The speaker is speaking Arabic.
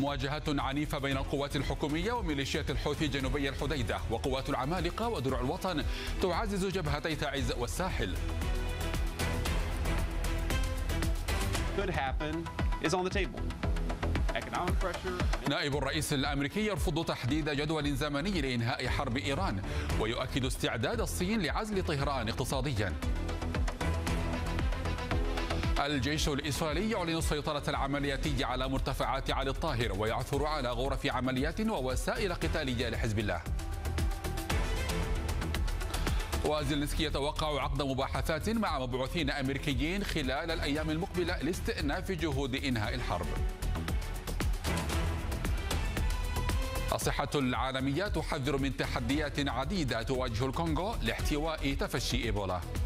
مواجهات عنيفة بين القوات الحكومية وميليشيات الحوثي جنوبي الحديدة، وقوات العمالقة ودروع الوطن تعزز جبهتي تعز والساحل. نائب الرئيس الأمريكي يرفض تحديد جدول زمني لإنهاء حرب إيران، ويؤكد استعداد الصين لعزل طهران اقتصاديا. الجيش الإسرائيلي يعلن السيطرة العملياتية على مرتفعات علي الطاهر، ويعثر على غرف عمليات ووسائل قتالية لحزب الله. وزيلينسكي يتوقع عقد مباحثات مع مبعوثين أمريكيين خلال الأيام المقبلة لاستئناف جهود إنهاء الحرب. الصحة العالمية تحذر من تحديات عديدة تواجه الكونغو لاحتواء تفشي إيبولا.